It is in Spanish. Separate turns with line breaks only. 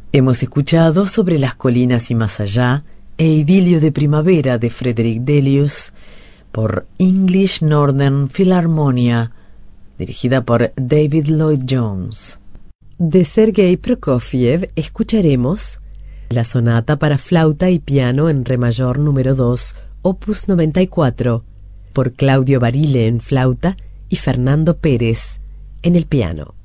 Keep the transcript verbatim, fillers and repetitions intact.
Hemos escuchado Sobre las colinas y más allá e Idilio de primavera de Frederick Delius por English Northern Philharmonia, dirigida por David Lloyd Jones. De Sergei Prokofiev escucharemos la sonata para flauta y piano en re mayor número dos, opus noventa y cuatro, por Claudio Barile en flauta y Fernando Pérez en el piano.